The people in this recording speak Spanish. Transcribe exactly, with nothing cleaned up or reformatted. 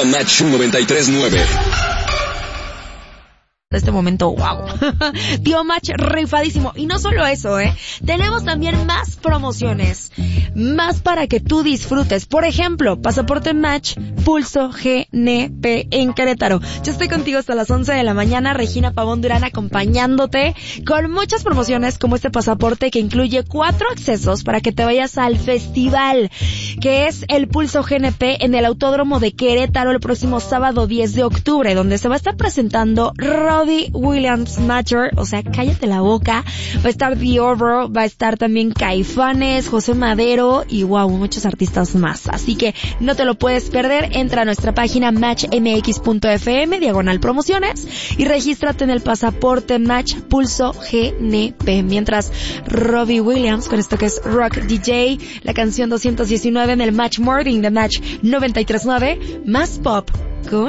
arroba Match noventa y tres nueve. Este momento, wow. Tío Match rifadísimo. Y no solo eso, ¿eh? Tenemos también más promociones. Más para que tú disfrutes. Por ejemplo, pasaporte Match Pulso G N P en Querétaro. Yo estoy contigo hasta las once de la mañana. Regina Pavón Durán acompañándote con muchas promociones como este pasaporte que incluye cuatro accesos para que te vayas al festival, que es el Pulso G N P en el Autódromo de Querétaro el próximo sábado diez de octubre, donde se va a estar presentando Robbie Williams Matter, o sea, cállate la boca. Va a estar The Over, va a estar también Caifanes, José Madero y wow, muchos artistas más. Así que no te lo puedes perder. Entra a nuestra página match m x punto f m, diagonal promociones, y regístrate en el pasaporte Match Pulso G N P. Mientras Robbie Williams con esto que es Rock D J, la canción doscientos diecinueve en el Match Morning de Match noventa y tres nueve, más pop.